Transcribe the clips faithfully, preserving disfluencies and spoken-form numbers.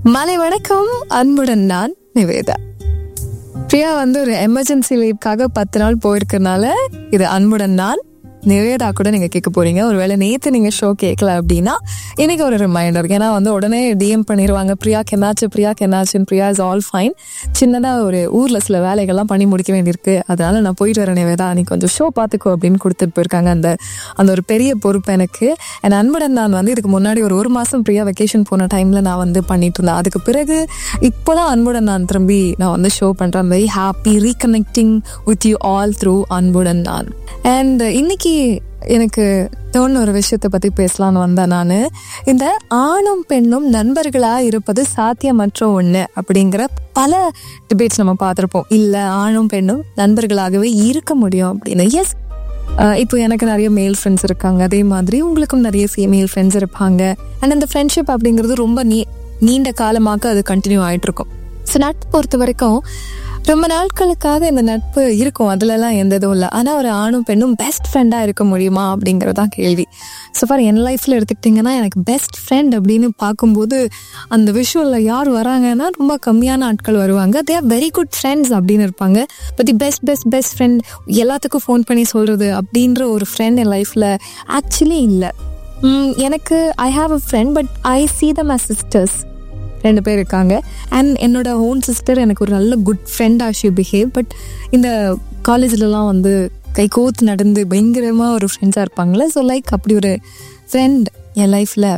மாலை வணக்கம், அன்புடன் நான் நிவேதா. பிரியா வந்து ஒரு எமர்ஜென்சி லீவ்க்காக பத்து நாள் போயிருக்கனால இது அன்புடன் நான் நிவேதா கூட நீங்க கேட்க போறீங்க. ஒருவேளை நேற்று நீங்க ஷோ கேட்கல அப்படின்னா இன்னைக்கு ஒரு ரிமைண்டர். ஏன்னா வந்து உடனே டிஎம் பண்ணிடுவாங்க, பிரியாக்கு என்னாச்சு பிரியாக்கு என்னாச்சுன்னு. Priya is all fine. சின்னதா ஒரு ஊர்ல சில வேலைகள்லாம் பண்ணி முடிக்க வேண்டியிருக்கு, அதனால நான் போயிட்டு வரேன் நிவேதா, நீ கொஞ்சம் ஷோ பார்த்துக்கோ அப்படின்னு கொடுத்துட்டு போயிருக்காங்க. அந்த அந்த ஒரு பெரிய பொறுப்பு எனக்கு. என் அன்புடன் நான் வந்து இதுக்கு முன்னாடி ஒரு ஒரு மாசம் பிரியா வெக்கேஷன் போன டைம்ல நான் வந்து பண்ணிட்டு இருந்தேன். அதுக்கு பிறகு இப்போதான் அன்புடன் நான் திரும்பி நான் வந்து ஷோ பண்றேன். Very happy reconnecting with you all through அன்புடன் நான். அண்ட் இன்னைக்கு எனக்கு தோணுன ஒரு விஷயத்தை பத்தி பேசலான்னு வந்தேன் நான். இந்த ஆணும் பெண்ணும் நண்பர்களா இருப்பது சாத்தியமற்ற ஒண்ணு அப்படிங்கிற பல டிபேட்ஸ் நம்ம பார்த்திருப்போம். இல்ல ஆணும் பெண்ணும் நண்பர்களாகவே இருக்க முடியும் அப்படின்னு. எஸ், இப்போ எனக்கு நிறைய மேல் ஃப்ரெண்ட்ஸ் இருக்காங்க, அதே மாதிரி உங்களுக்கும் நிறைய ஃபீமேல் ஃப்ரெண்ட்ஸ் இருப்பாங்க. அண்ட் அந்த ஃப்ரெண்ட்ஷிப் அப்படிங்கிறது ரொம்ப நீ நீண்ட காலமாக அது கண்டினியூ ஆயிட்டு இருக்கும். ஸோ நட்பு பொறுத்த வரைக்கும் ரொம்ப நாட்களுக்காக இந்த நட்பு இருக்கும், அதுலலாம் எந்த இதுவும் இல்லை. ஆனால் ஒரு ஆணும் பெண்ணும் பெஸ்ட் ஃப்ரெண்டாக இருக்க முடியுமா அப்படிங்கிறதான் கேள்வி. ஸோ ஃபார் என் லைஃப்பில் எடுத்துக்கிட்டிங்கன்னா எனக்கு பெஸ்ட் ஃப்ரெண்ட் அப்படின்னு பார்க்கும்போது அந்த விஷுவலில் யார் வராங்கன்னா ரொம்ப கம்மியான ஆட்கள் வருவாங்க. They are very good friends அப்படின்னு இருப்பாங்க. But the best best best friend எல்லாத்துக்கும் ஃபோன் பண்ணி சொல்கிறது அப்படின்ற ஒரு ஃப்ரெண்ட் என் லைஃப்பில் ஆக்சுவலி இல்லை. எனக்கு I have a friend, but I sea them as sisters. ரெண்டு பேர் இருக்காங்க. அண்ட் என்னோட ஓன் சிஸ்டர் எனக்கு ஒரு நல்ல குட் ஃப்ரெண்டாக ஷி பிஹேவ். பட் இந்த காலேஜ்லலாம் வந்து கை கோத்து நடந்து பயங்கரமாக ஒரு ஃப்ரெண்ட்ஸாக இருப்பாங்களே. ஸோ லைக் அப்படி ஒரு ஃப்ரெண்ட் என் லைஃப்பில்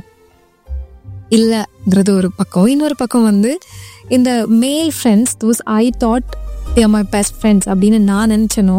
இல்லைங்கிறது ஒரு பக்கம். இன்னொரு பக்கம் வந்து இந்த male friends those I thought they are my best friends அப்படின்னு நான் நினச்சனோ,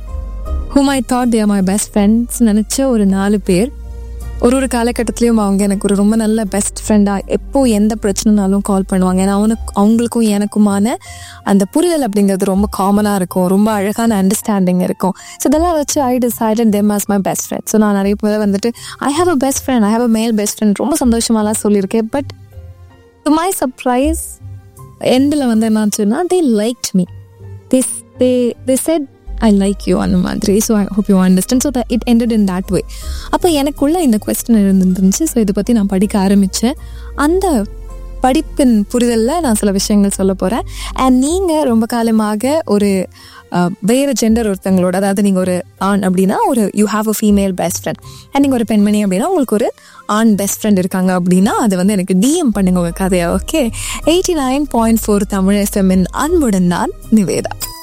ஹூம் I thought they are my best friends நினச்ச ஒரு நாலு பேர் ஒரு ஒரு காலகட்டத்திலையும் அவங்க எனக்கு ஒரு ரொம்ப நல்ல பெஸ்ட் ஃப்ரெண்டாக எப்போ எந்த பிரச்சனைனாலும் கால் பண்ணுவாங்க. ஏன்னா அவனுக்கு அவங்களுக்கும் எனக்குமான அந்த புரிதல் அப்படிங்கிறது ரொம்ப காமனாக இருக்கும், ரொம்ப அழகான அண்டர்ஸ்டாண்டிங் இருக்கும். ஸோ இதெல்லாம் வச்சு I decided them as my best friend. So நான் நிறைய பேர் வந்துட்டு I have a best friend, I have a மேல் பெஸ்ட் ஃப்ரெண்ட் ரொம்ப சந்தோஷமாலாம் சொல்லியிருக்கேன். பட் டு மை சர்ப்ரைஸ் எண்டில் வந்து என்னாச்சுன்னா தே liked me. They they they said I like you அந்த மாதிரி. So I hope you understand. So it ended in that way. அப்போ எனக்குள்ள இந்த கொஸ்டின் இருந்துருந்துச்சு. ஸோ இதை பற்றி நான் படிக்க ஆரம்பித்தேன். அந்த படிப்பின் புரிதலில் நான் சில விஷயங்கள் சொல்ல போகிறேன். அண்ட் நீங்கள் ரொம்ப காலமாக ஒரு வேறு ஜெண்டர் ஒருத்தங்களோட, அதாவது நீங்கள் ஒரு ஆண் அப்படின்னா ஒரு you have a female best friend, and நீங்கள் ஒரு பெண்மணி அப்படின்னா உங்களுக்கு ஒரு ஆண் பெஸ்ட் ஃப்ரெண்ட் இருக்காங்க அப்படின்னா அது வந்து எனக்கு டிஎம் பண்ணுங்க உங்கள் கதையா. Okay, eighty nine point four Tamil எஃப்எம்மின் அன்புடன் நான் நிவேதா.